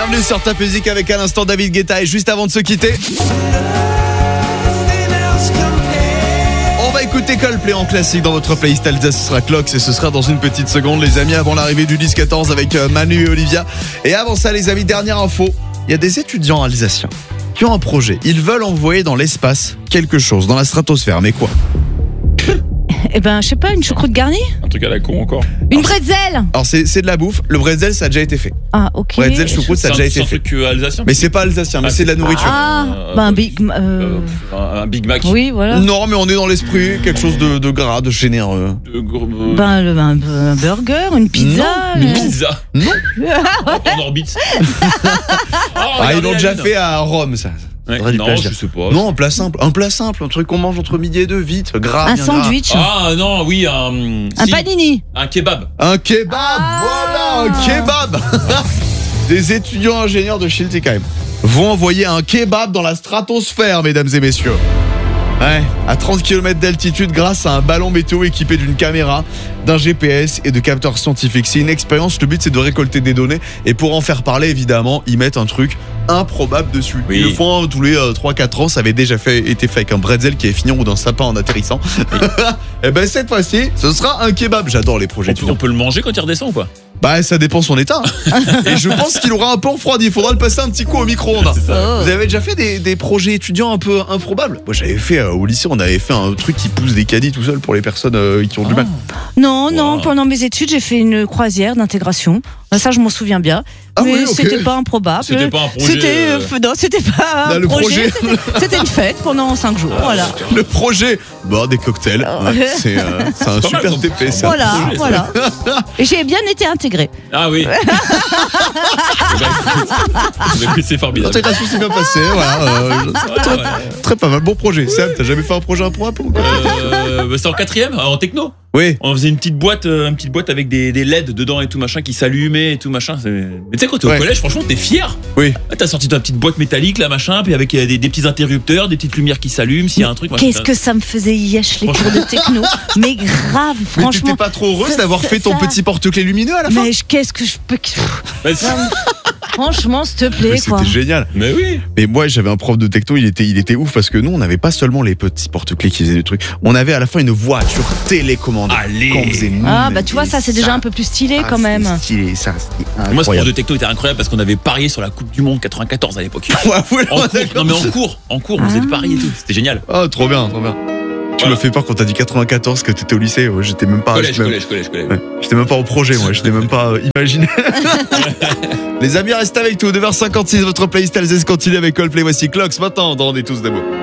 Bienvenue sur Top Music avec à l'instant David Guetta et juste avant de se quitter, on va écouter Coldplay en classique dans votre playlist Alsace. Ce sera Clocks et ce sera dans une petite seconde les amis avant l'arrivée du 10-14 avec Manu et Olivia. Et avant ça les amis, dernière info, il y a des étudiants alsaciens qui ont un projet. Ils veulent envoyer dans l'espace quelque chose, dans la stratosphère, mais quoi ? Eh ben, je sais pas, une choucroute garnie ? Un truc à la con encore. Une bretzel ? Alors c'est de la bouffe, le bretzel ça a déjà été fait. Ah, ok. Bretzel, choucroute ça a déjà été C'est un fait. truc alsacien. Mais c'est pas alsacien, mais c'est de la nourriture. Un Big Mac. Oui, voilà. Non, mais on est dans l'esprit, quelque chose de gras, de généreux. Un burger, une pizza. Une pizza. Non. En orbite. Ils l'ont déjà fait à Rome, ça. Ouais, Du non, plagiat. je sais pas. Non, un plat simple, un truc qu'on mange entre midi et deux, vite, gras. Un bien sandwich. Ah non, oui, Un panini. Un kebab. gras. Un kebab, voilà, un kebab. Des étudiants ingénieurs de Chilti quand même vont envoyer un kebab dans la stratosphère, mesdames et messieurs. Ouais, à 30 km d'altitude grâce à un ballon météo équipé d'une caméra, d'un GPS et de capteurs scientifiques. C'est une expérience, le but c'est de récolter des données et pour en faire parler évidemment, ils mettent un truc improbable dessus. Oui. Ils le font tous les 3-4 ans, ça avait déjà été fait avec un bretzel qui est fini en haut d'un sapin en atterrissant. Et ben cette fois-ci, ce sera un kebab. J'adore les projets. On peut le manger quand il redescend ou pas? Bah ça dépend son état. Et je pense qu'il aura un peu refroidi. Il faudra le passer un petit coup au micro-ondes. C'est ça. Vous avez déjà fait des projets étudiants un peu improbables? Moi j'avais fait au lycée, on avait fait un truc qui pousse des caddies tout seul pour les personnes qui ont du mal. Non, Wow. pendant mes études, j'ai fait une croisière d'intégration. Ça, je m'en souviens bien. Ah mais oui, ok. c'était pas improbable. C'était pas un projet, Non, c'était pas Là, un le projet. C'était une fête pendant 5 jours. Voilà. Le projet, des cocktails. Ouais, c'est un pas mal super comme TP ça. Voilà. Et j'ai bien été intégrée. Ah oui. C'est formidable. L'intégration s'est bien passée, voilà. Très pas mal, bon projet. Sam, t'as jamais fait un projet improbable ou quoi? C'est en 4ème, en techno. Oui. On faisait une petite boîte avec des LED dedans et tout machin qui s'allumait et tout machin. Mais tu sais quand t'es au Ouais. collège, franchement t'es fier. Oui. Ah, t'as sorti ta petite boîte métallique là machin, puis avec des petits interrupteurs, des petites lumières qui s'allument, s'il y a un truc. Moi, Qu'est-ce que ça me faisait yesh les cours de techno. Mais grave, Mais franchement. t'étais pas trop heureuse ça- d'avoir fait ton ça- petit porte-clés lumineux à la fin? Qu'est-ce que je peux. Mais, Franchement, s'il te Mais plaît, quoi. c'était génial. mais oui. Mais moi, j'avais un prof de techno, il était ouf parce que nous, on n'avait pas seulement les petits porte-clés qui faisaient des trucs. On avait à la fin une voiture télécommandée. Allez. Qu'on faisait Ah, bah tu vois, ça, c'est déjà un peu plus stylé quand même. C'était stylé, ça, c'était Moi ce prof incroyable. de techno était incroyable parce qu'on avait parié sur la Coupe du Monde 94 à l'époque. Ouais, En cours, d'accord. non mais en cours, on faisait des paris et tout. C'était génial. Oh, trop bien, trop bien. Tu Voilà. me fais peur quand t'as dit 94 que t'étais au lycée. Ouais, j'étais même pas. Collège. J'étais même pas au projet, moi. J'étais même pas imaginé. Les amis, restez avec nous. 9h56, votre playlist Alsace continue avec Coldplay. Voici Clocks. Maintenant, dans On est tous debout.